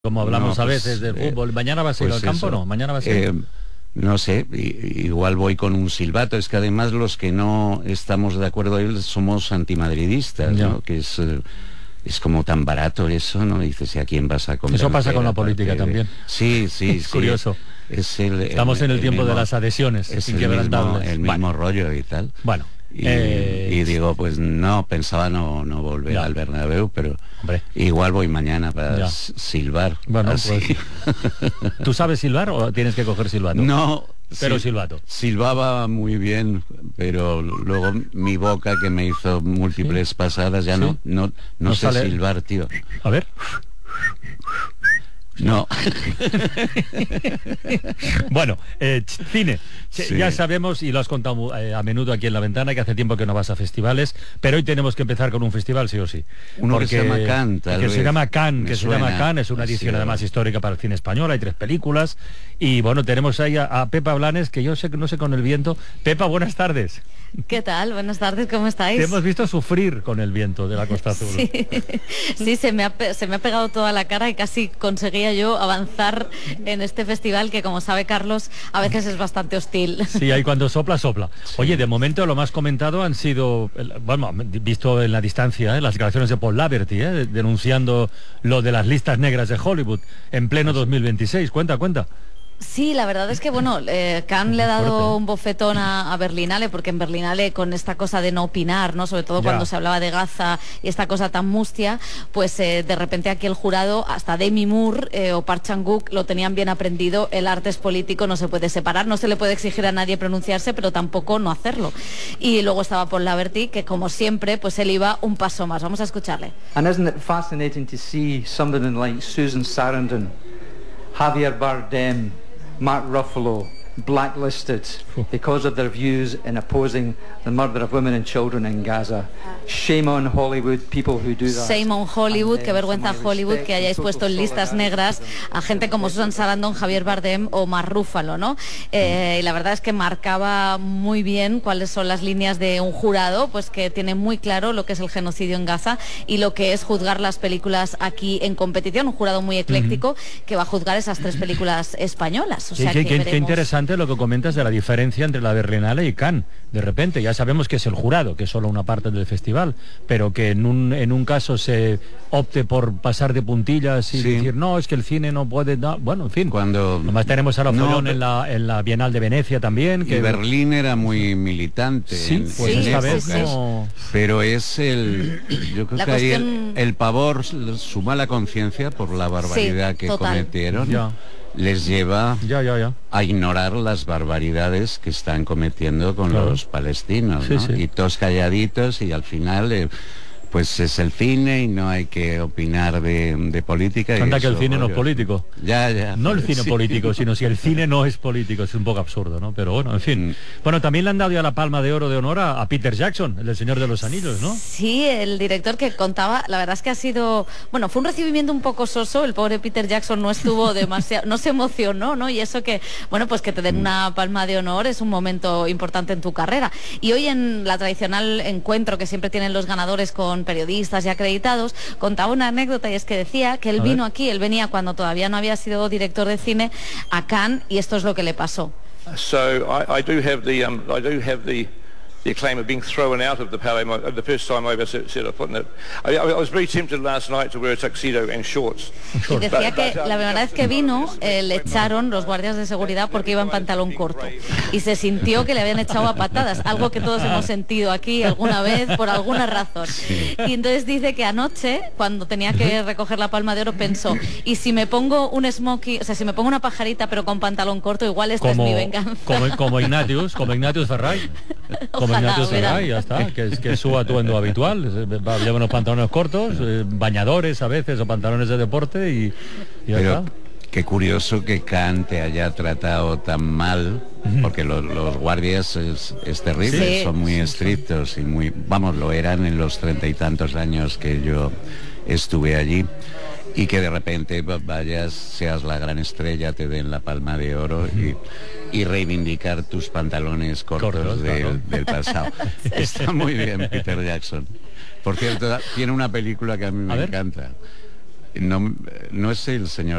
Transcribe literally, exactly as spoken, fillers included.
Como hablamos no, a pues, veces de eh, fútbol, ¿mañana vas a ir pues al campo o eso. no? ¿Mañana vas a ir? Eh, no sé, i- igual voy con un silbato. Es que además los que no estamos de acuerdo ahí somos antimadridistas, Ya. ¿no? Que es, eh, es como tan barato eso, ¿no? Dices, ¿y a quién vas a convencer? Eso pasa con la aparte política de- también. Sí, sí, Es sí. curioso. Es el, Estamos en el tiempo de mismo- las adhesiones es el mismo, inquebrantables. el mismo Bueno. rollo y tal. Bueno, Y, eh, y digo, pues no, pensaba no, no volver Ya. al Bernabéu, pero Hombre. igual voy mañana para Ya. s- silbar. Bueno, así. pues, ¿tú sabes silbar o tienes que coger silbato? No, Pero sil- silbato. Silbaba muy bien, pero luego mi boca, que me hizo múltiples ¿Sí? pasadas, ya ¿Sí? no, no, no, No sé sale- silbar, tío. A ver. No. Bueno, eh, ch- cine. Ch- Sí. Ya sabemos, y lo has contado eh, a menudo aquí en La Ventana, que hace tiempo que no vas a festivales, pero hoy tenemos que empezar con un festival, sí o sí. Uno que se llama Cannes, tal Que se vez. llama Cannes, Me que se suena. llama Cannes, es una Sí, edición o- además histórica para el cine español, hay tres películas, y bueno, tenemos ahí a, a Pepa Blanes, que yo sé que no sé con el viento. Pepa, buenas tardes. ¿Qué tal? Buenas tardes, ¿cómo estáis? Te hemos visto sufrir con el viento de la Costa Azul. Sí, sí, se, me ha, pe- se me ha pegado toda la cara y casi conseguía yo avanzar en este festival que, como sabe Carlos, a veces es bastante hostil. Sí, ahí cuando sopla, sopla. Oye, de momento lo más comentado han sido, el- bueno, visto en la distancia, ¿eh? las declaraciones de Paul Laverty, ¿eh? denunciando lo de las listas negras de Hollywood en pleno dos mil veintiséis. Cuenta, cuenta. Sí, la verdad es que, bueno, eh, Cannes le ha Fuerte, dado ¿eh? un bofetón a, a Berlinale, porque en Berlinale, con esta cosa de no opinar, ¿no? Sobre todo Ya. cuando se hablaba de Gaza y esta cosa tan mustia, pues eh, de repente aquí el jurado, hasta Demi Moore eh, o Park Chan-wook lo tenían bien aprendido. El arte es político, no se puede separar, no se le puede exigir a nadie pronunciarse, pero tampoco no hacerlo. Y luego estaba Paul Laverty, que como siempre, pues él iba un paso más. Vamos a escucharle. And isn't it fascinating to see somebody like Susan Sarandon, Javier Bardem, Mark Ruffalo blacklisted because of their views in opposing the murder of women and children in Gaza? Shame on Hollywood, people who do that. Shame on Hollywood, And, qué uh, vergüenza so my Hollywood respect que hayáis and puesto total en listas solidarity negras to them. a gente como Susan Sarandon, Javier Bardem o Mark Ruffalo, ¿no? Eh, y la verdad es que marcaba muy bien cuáles son las líneas de un jurado, pues que tiene muy claro lo que es el genocidio en Gaza y lo que es juzgar las películas aquí en competición, un jurado muy ecléctico que va a juzgar esas tres películas españolas. O Sí, sea qué, que qué- qué veremos. interesante lo que comentas de la diferencia entre la Berlinale y Cannes. De repente, ya sabemos que es el jurado, que es solo una parte del festival, pero que en un, en un caso se opte por pasar de puntillas y Sí. decir, no, es que el cine no puede... no". Bueno, en fin. Cuando- Además tenemos a la No, Follón pe- en la, en la Bienal de Venecia también. Y Que Berlín era muy militante. Sí, en- pues en esta épocas, vez no... Pero es el, yo creo La que ahí el, cuestión- el pavor, su mala conciencia por la barbaridad que total. cometieron, Ya. les lleva Ya, ya, ya. a ignorar las barbaridades que están cometiendo con Claro. los palestinos, Sí, ¿no? sí. Y todos calladitos y al final... eh, pues es el cine y no hay que opinar de, de política. y Anda que el eso, cine no es rollo. político. Ya, ya. No el cine Sí. político, sino si el cine no es político. Es un poco absurdo, ¿no? Pero bueno, en fin. Mm. Bueno, también le han dado ya la palma de oro de honor a, a Peter Jackson, el del Señor de los Anillos, ¿no? Sí, el director que contaba, la verdad es que ha sido, bueno, fue un recibimiento un poco soso, el pobre Peter Jackson no estuvo demasiado, no se emocionó, ¿no? Y eso que, bueno, pues que te den una palma de honor es un momento importante en tu carrera. Y hoy en la tradicional encuentro que siempre tienen los ganadores con periodistas y acreditados, contaba una anécdota y es que decía que él A vino ver. aquí, él venía cuando todavía no había sido director de cine a Cannes y esto es lo que le pasó. So I, I do have the um, I do have the the acclaim of being thrown out of the Palais. My, the first time I ever set, set a foot in it. I, I was very tempted last night to wear a tuxedo and shorts. Y decía But- que but, um, la primera vez que vino eh, le echaron los guardias de seguridad porque iba en pantalón corto y se sintió que le habían echado a patadas, algo que todos hemos sentido aquí alguna vez por alguna razón. Y entonces dice que anoche, cuando tenía que recoger la palma de oro, pensó, y si me pongo un smoky, o sea, si me pongo una pajarita pero con pantalón corto, igual esta Como, es mi venganza. como, como Ignatius, como Ignatius Ferray. Como Ojalá, Ignatius verá. Ferray, ya está, que es, que es su atuendo habitual. Es- va- Lleva unos pantalones cortos, eh, bañadores a veces o pantalones de deporte y, y ya Pero está. qué curioso que Kant te haya tratado tan mal, porque los, los guardias es, es terrible, Sí. son muy estrictos y muy, vamos, lo eran en los treinta y tantos años que yo estuve allí. Y que de repente va- vayas, seas la gran estrella, te den la palma de oro y, y reivindicar tus pantalones cortos, Cortos, del, claro. del pasado. Está muy bien Peter Jackson. Por cierto, tiene una película que a mí A me ver. encanta. No, no es el señor